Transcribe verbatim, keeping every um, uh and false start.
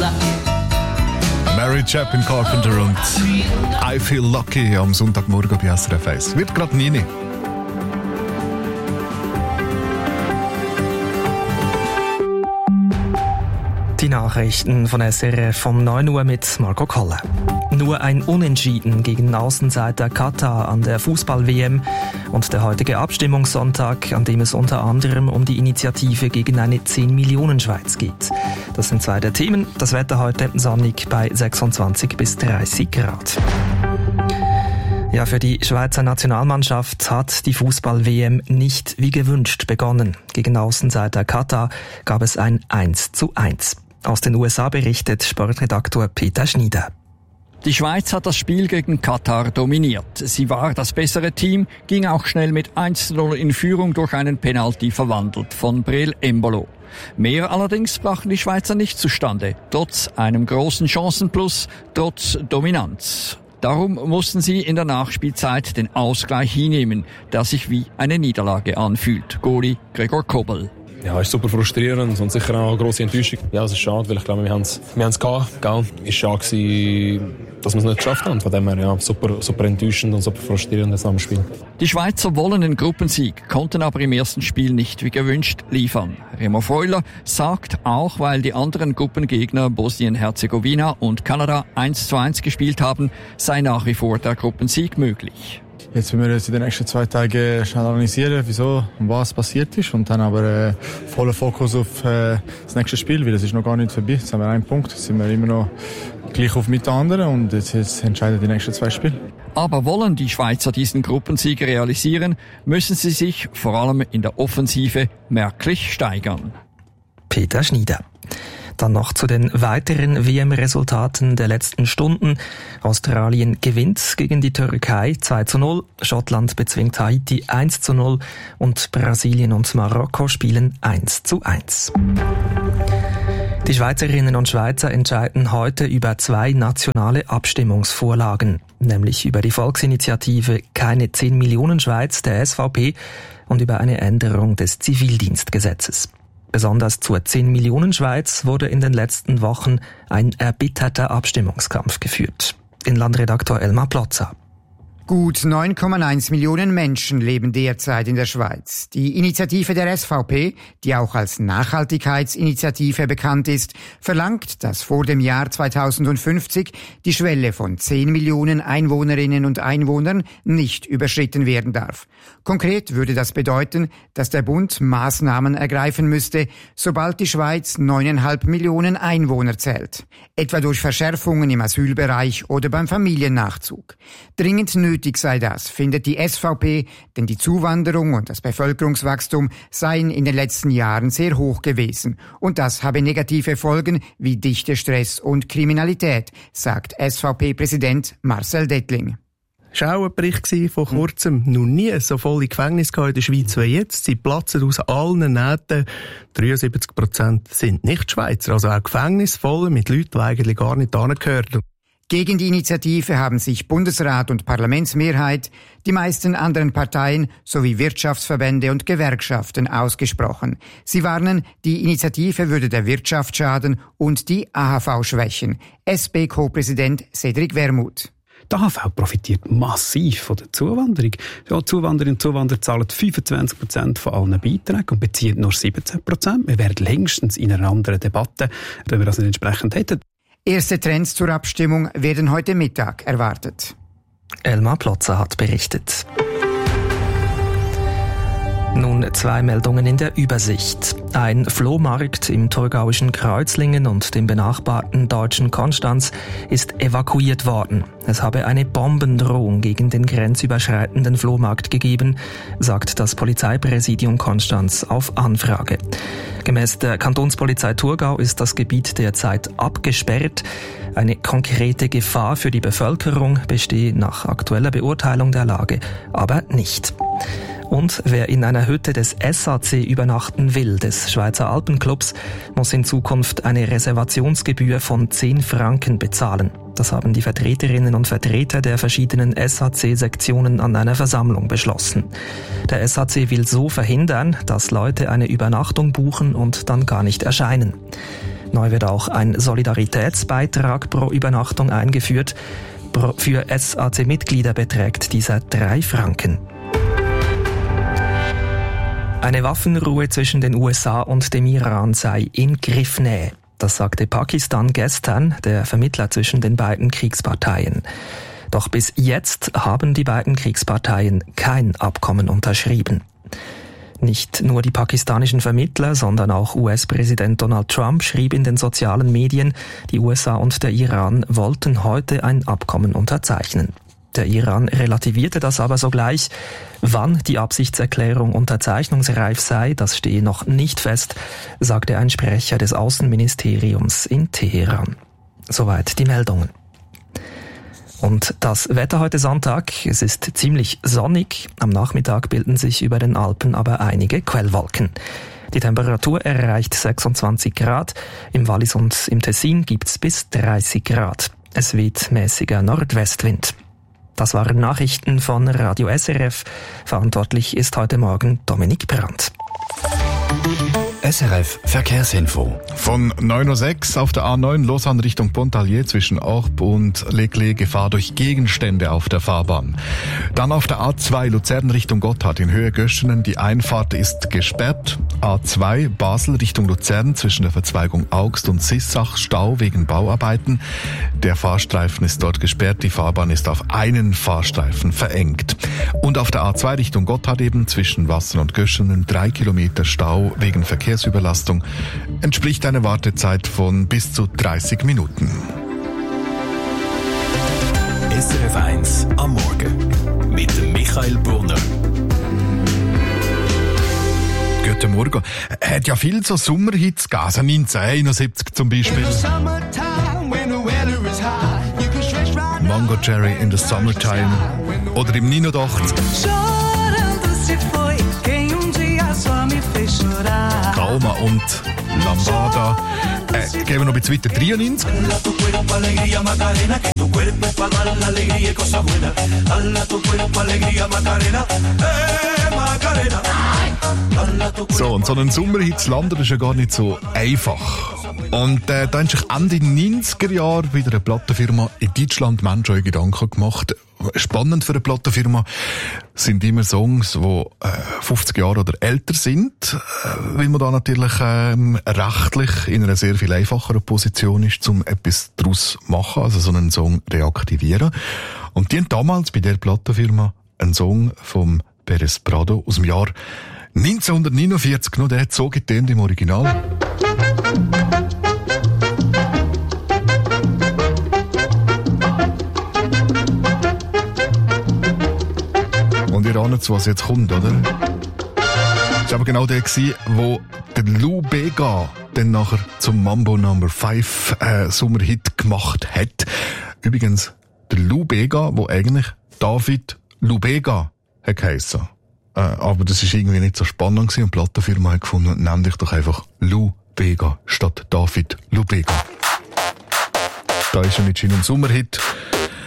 Mary Chapin Carpenter und I Feel Lucky am Sonntagmorgen bei S R F eins. Wird gerade neun. Die Nachrichten von S R F um neun Uhr mit Marco Kolle. Nur ein Unentschieden gegen Außenseiter Katar an der Fußball-W M und der heutige Abstimmungssonntag, an dem es unter anderem um die Initiative gegen eine zehn Millionen Schweiz geht. Das sind zwei der Themen. Das Wetter heute sonnig bei sechsundzwanzig bis dreißig Grad. Ja, für die Schweizer Nationalmannschaft hat die Fußball-W M nicht wie gewünscht begonnen. Gegen Außenseiter Katar gab es ein eins zu eins. Aus den U S A berichtet Sportredaktor Peter Schneider. Die Schweiz hat das Spiel gegen Katar dominiert. Sie war das bessere Team, ging auch schnell mit eins zu null in Führung durch einen Penalty verwandelt von Breel Embolo. Mehr allerdings brachten die Schweizer nicht zustande, trotz einem großen Chancenplus, trotz Dominanz. Darum mussten sie in der Nachspielzeit den Ausgleich hinnehmen, der sich wie eine Niederlage anfühlt. Goalie Gregor Kobel. Ja, ist super frustrierend und sicher auch eine grosse Enttäuschung. Ja, es ist schade, weil ich glaube, wir haben es wir haben's gehabt, gell? Es war schade gewesen, dass wir es nicht geschafft haben. Von dem her, ja, super, super enttäuschend und super frustrierend das Spiel. Die Schweizer wollen den Gruppensieg, konnten aber im ersten Spiel nicht wie gewünscht liefern. Remo Freuler sagt, auch weil die anderen Gruppengegner Bosnien-Herzegowina und Kanada eins zu eins gespielt haben, sei nach wie vor der Gruppensieg möglich. Jetzt müssen wir uns in den nächsten zwei Tagen schnell analysieren, wieso und was passiert ist. Und dann aber äh, voller Fokus auf äh, das nächste Spiel, weil es ist noch gar nicht vorbei. Jetzt haben wir einen Punkt, jetzt sind wir immer noch gleich auf mit den anderen und jetzt, jetzt entscheiden die nächsten zwei Spiele. Aber wollen die Schweizer diesen Gruppensieg realisieren, müssen sie sich vor allem in der Offensive merklich steigern. Peter Schneider. Dann noch zu den weiteren W M-Resultaten der letzten Stunden. Australien gewinnt gegen die Türkei zwei zu null, Schottland bezwingt Haiti eins zu null und Brasilien und Marokko spielen eins zu eins. Die Schweizerinnen und Schweizer entscheiden heute über zwei nationale Abstimmungsvorlagen, nämlich über die Volksinitiative Keine zehn Millionen Schweiz der S V P und über eine Änderung des Zivildienstgesetzes. Besonders zur zehn Millionen Schweiz wurde in den letzten Wochen ein erbitterter Abstimmungskampf geführt. Inlandredaktor Elmar Plotzer. Gut neun Komma eins Millionen Menschen leben derzeit in der Schweiz. Die Initiative der S V P, die auch als Nachhaltigkeitsinitiative bekannt ist, verlangt, dass vor dem Jahr zweitausendfünfzig die Schwelle von zehn Millionen Einwohnerinnen und Einwohnern nicht überschritten werden darf. Konkret würde das bedeuten, dass der Bund Maßnahmen ergreifen müsste, sobald die Schweiz neuneinhalb Millionen Einwohner zählt. Etwa durch Verschärfungen im Asylbereich oder beim Familiennachzug. Dringend nötig sei das, findet die S V P, denn die Zuwanderung und das Bevölkerungswachstum seien in den letzten Jahren sehr hoch gewesen. Und das habe negative Folgen wie Dichtestress und Kriminalität, sagt S V P-Präsident Marcel Dettling. Es war auch ein Bericht vor kurzem. Noch nie so volle Gefängnisse in der Schweiz wie jetzt. Sie platzen aus allen Nähten. dreiundsiebzig Prozent sind nicht Schweizer. Also auch Gefängnisse voll mit Leuten, die eigentlich gar nicht hingehören. Gegen die Initiative haben sich Bundesrat und Parlamentsmehrheit, die meisten anderen Parteien sowie Wirtschaftsverbände und Gewerkschaften ausgesprochen. Sie warnen, die Initiative würde der Wirtschaft schaden und die A H V schwächen. S P-Co-Präsident Cedric Wermuth. Die A H V profitiert massiv von der Zuwanderung. Ja, Zuwanderinnen und Zuwanderer zahlen fünfundzwanzig Prozent von allen Beiträgen und beziehen nur siebzehn Prozent. Wir wären längstens in einer anderen Debatte, wenn wir das nicht entsprechend hätten. Erste Trends zur Abstimmung werden heute Mittag erwartet. Elmar Plotzer hat berichtet. Nun zwei Meldungen in der Übersicht. Ein Flohmarkt im thurgauischen Kreuzlingen und dem benachbarten deutschen Konstanz ist evakuiert worden. Es habe eine Bombendrohung gegen den grenzüberschreitenden Flohmarkt gegeben, sagt das Polizeipräsidium Konstanz auf Anfrage. Gemäß der Kantonspolizei Thurgau ist das Gebiet derzeit abgesperrt. Eine konkrete Gefahr für die Bevölkerung bestehe nach aktueller Beurteilung der Lage aber nicht. Und wer in einer Hütte des S A C übernachten will, des Schweizer Alpenclubs, muss in Zukunft eine Reservationsgebühr von zehn Franken bezahlen. Das haben die Vertreterinnen und Vertreter der verschiedenen S A C-Sektionen an einer Versammlung beschlossen. Der S A C will so verhindern, dass Leute eine Übernachtung buchen und dann gar nicht erscheinen. Neu wird auch ein Solidaritätsbeitrag pro Übernachtung eingeführt. Für S A C-Mitglieder beträgt dieser drei Franken. Eine Waffenruhe zwischen den U S A und dem Iran sei in Griffnähe. Das sagte Pakistan gestern, der Vermittler zwischen den beiden Kriegsparteien. Doch bis jetzt haben die beiden Kriegsparteien kein Abkommen unterschrieben. Nicht nur die pakistanischen Vermittler, sondern auch U S-Präsident Donald Trump schrieb in den sozialen Medien, die U S A und der Iran wollten heute ein Abkommen unterzeichnen. Der Iran relativierte das aber sogleich. Wann die Absichtserklärung unterzeichnungsreif sei, das stehe noch nicht fest, sagte ein Sprecher des Außenministeriums in Teheran. Soweit die Meldungen. Und das Wetter heute Sonntag, es ist ziemlich sonnig. Am Nachmittag bilden sich über den Alpen aber einige Quellwolken. Die Temperatur erreicht sechsundzwanzig Grad. Im Wallis und im Tessin gibt's bis dreißig Grad. Es weht mäßiger Nordwestwind. Das waren Nachrichten von Radio S R F. Verantwortlich ist heute Morgen Dominik Brandt. S R F Verkehrsinfo. Von neun Uhr sechs auf der A neun Lausanne Richtung Pontarlier zwischen Orb und L'Églé Gefahr durch Gegenstände auf der Fahrbahn. Dann auf der A zwei Luzern Richtung Gotthard in Höhe Göschenen. Die Einfahrt ist gesperrt. A zwei Basel Richtung Luzern zwischen der Verzweigung Augst und Sissach Stau wegen Bauarbeiten. Der Fahrstreifen ist dort gesperrt. Die Fahrbahn ist auf einen Fahrstreifen verengt. Und auf der A zwei Richtung Gotthard eben zwischen Wassern und Göschenen drei Kilometer Stau wegen Verkehrsüberlastung. Entspricht eine Wartezeit von bis zu dreißig Minuten. S R F eins am Morgen mit Michael Brunner. Guten Morgen. Er hat ja viel so Sommerhits gegeben, also neunzehnhunderteinundsiebzig zum Beispiel. Mango Cherry in the Summertime. Oder im neunundachtzig. Calma und Lambada. Äh, gehen wir noch ein bisschen weiter. dreiundneunzig. So, und so einen Sommerhit zu landen, ist ja gar nicht so einfach. Und äh, da haben sich Ende neunziger Jahre wieder eine Plattenfirma in Deutschland Menschen Gedanken gemacht. Spannend für eine Plattenfirma sind immer Songs, die äh, fünfzig Jahre oder älter sind, äh, weil man da natürlich ähm, rechtlich in einer sehr viel einfacheren Position ist, um etwas daraus zu machen, also so einen Song reaktivieren. Und die haben damals bei der Plattenfirma einen Song vom Pérez Prado aus dem Jahr neunzehnhundertneunundvierzig, noch der hat so getönt im Original. Und ihr ahnt, was jetzt kommt, oder? Das war aber genau der, wo der Lou Bega dann nachher zum Mambo Number fünf äh, Sommerhit gemacht hat. Übrigens, der Lou Bega, wo eigentlich David Lubega hat geheissen. Äh, aber das ist irgendwie nicht so spannend gewesen und die Plattenfirma hat gefunden, nenn dich doch einfach Lou Bega statt David Lubega. Da ist er mit seinem Sommerhit